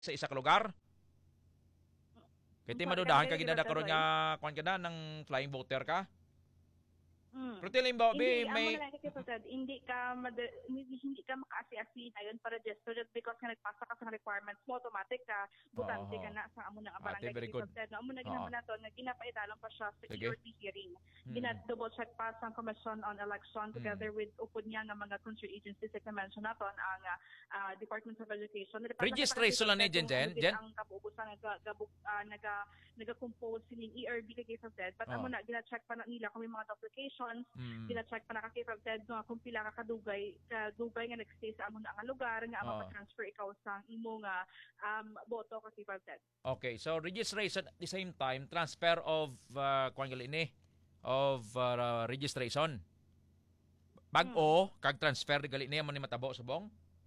sa isa ka lugar. Kaya ti madudahan ka ginada karon nga kuan ka na ng flying voter ka. Pero tilim ba Hindi, may amo na lang kasi hindi ka makaasi-asi na yun para register just because nga nagpasa ka sa requirements mo, automatic ka, butante ka na sa amo ng barangay. very good. No, amo na ginaman nato, ginapaidalan pa siya sa Sige. ERP hearing. Gina-double check pa sa Commission on Election together with upod niya nga mga concerned agencies like na-mention nato ang Department of Education. Registration lang ni Jen. Ang kabubusan nag-compose sining ERB kay Case of Dead, but amo na gina-check pa na nila kung may mga duplications, gina-check pa na ka Case of Dead kung pila ka kadugay nga nag-stay sa amo na nga lugar nga mapa-transfer ikaw sa imo nga boto ka Case of Dead. Okay, so registration at the same time transfer of registration. Bag-o kag transfer gali niya mo ni matabo subong.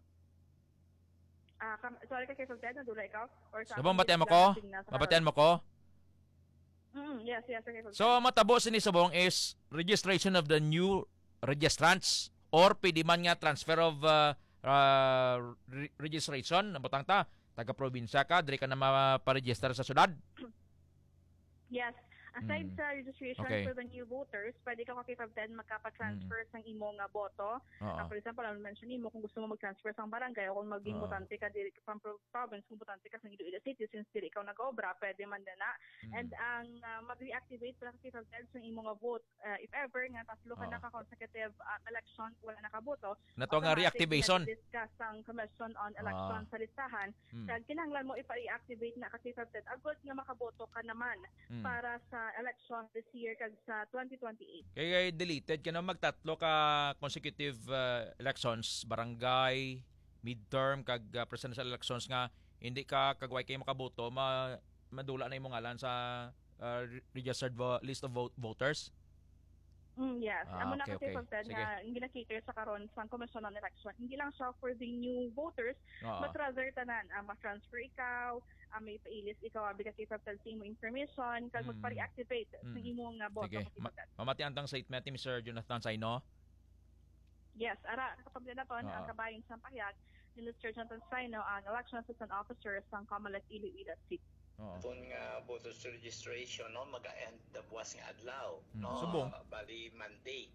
Sorry ka Case of Dead, nadula ikaw or sa Subong batian mo ko? Mabatian mo ko? Yes, Case of Dead. So matabo sini subong is registration of the new registrants or pwede man nga transfer of registration nabutang ta taga-probinsya ka diri ka na maparegister sa syudad. Yes. Aside sa registration for the new voters, pwede ka Case of Dead magkapa-transfer sa imo nga boto. For example, I'll mention mo kung gusto mo mag-transfer sa barangay o kung maging botante ka diri from province, kung botante ka sa Iloilo City, since diri ikaw nag-obra, pwede man na. And ang mag-reactivate para Case of Dead sa imo nga vote, if ever nga tatlo ka na consecutive election wala nakaboto, nato nga reactivation discuss ang Commission on Election sa listahan, kag kinahanglan mo ipa-reactivate na Case of Dead agud nga makaboto ka naman para sa election this year kag sa 2028. Kaya deleted ka na magtatlo ka consecutive elections, barangay, midterm kag presidential elections nga hindi ka kagway kay makaboto, madula na imong ngalan sa registered list of voters. Yes. Amo na kasi okay. Said nga gina-cater sa karon sa Commission on Election. Hindi lang siya for the new voters, but rather tanan ma-transfer ikaw, may pailis ikaw because if sa mo information kag magpa-reactivate sa imong boto. Sige. Mamati antang statement ni Mr. Jonathan Saino. Yes, ara kapag naton ang kabayan sa pahayag ni Mr. Jonathan Saino, ang Election Assistant Officer sa Comelec Iloilo City. Kung voters registration no mag-end the buwas nga adlaw no subong bali Monday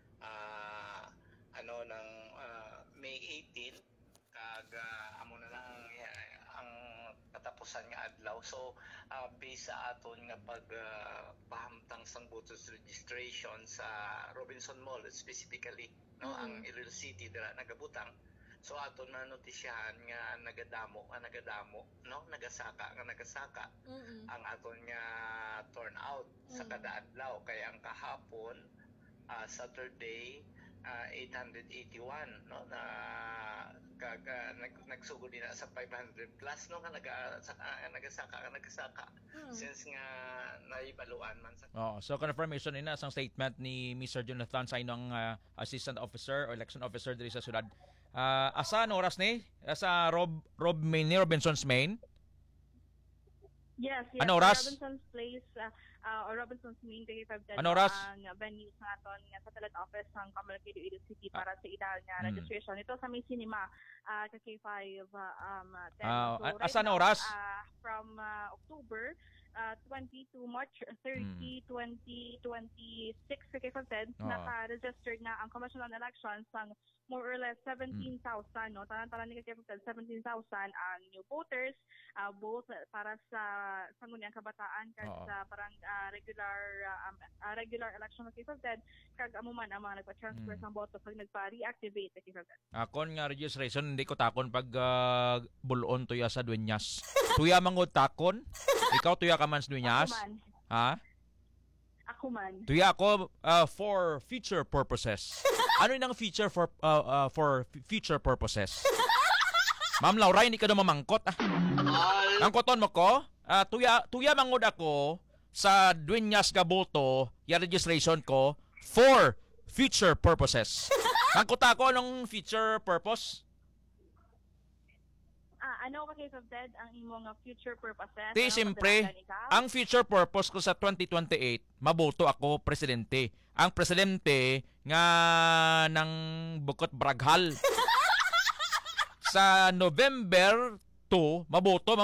ng May 18 kag amo na lang ang katapusan nga adlaw, so based sa aton nga pagpahamtang sang voters registration sa Robinson Mall specifically no ang Iloilo City dira nagabutang. So ato na notisyahan nga nagadamo no nagasaka ang aton nga turnout sa kada adlaw, kay ang kahapon Saturday 881 no na nagsugod din sa 500 plus no nga nagasaka since nga naibaluan man sa so confirmation ina sang statement ni Mr. Jonathan Saino ang assistant officer or election officer diri sa syudad. Asa ang oras ni? Sa Rob Main ni Robinson's Main? Yes. Ano oras? Robinson's Place or Robinson's Main kay ano oras? Ang venue sa aton nga satellite office ng Comelec Iloilo City para sa ideal nga registration. Ito sa may cinema kay 5 10. Asa ang oras? From October 20 to March 30, 2026 kay Fed, naka-registered na ang Commission on Elections ang more or less 17,000 no tanan ni kay Fed 17,000 ang new voters, both para sa sangguniang kabataan kag sa parang regular election kay Fed kag amo man ang mga nagpa-transfer sang boto pag nagpa-reactivate kay Fed. Akon nga registration hindi ko takon pag bulon tuya sa Dueñas. Tuya mangod takon. Ikaw tuya ka man sa Dueñas? Ha? Ako man. Tuya ako for future purposes. Ano yung future for future purposes? Ma'am Laura, hindi ka na mamangkot. Ang koton mo ko? Tuya mangod ako sa Dueñas Gaboto, yung registration ko for future purposes. Mangkot ako anong future purpose? Ano ka Case of Dead ang imong future purposes? Siyempre, ang future purpose ko sa 2028, maboto ako presidente. Ang presidente nga ng Bukot Braghal. Sa November to maboto